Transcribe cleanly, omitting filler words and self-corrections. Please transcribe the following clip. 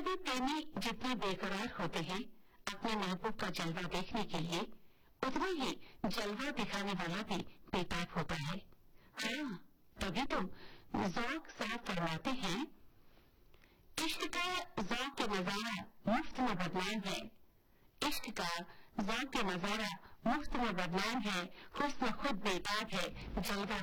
सभी प्रेमी जितने बेकरार होते हैं अपने महबूब का जलवा देखने के लिए, उतना ही जलवा दिखाने वाला भी बेताब होता है। हाँ, तभी तो ज़ौक़ साहब फरमाते हैं, इश्क का ज़ौक़ के नजारा मुफ्त में बदनाम है, इश्क का ज़ौक़ के नजारा मुफ्त में बदनाम है, हुस्न खुद बेताब है, जलवा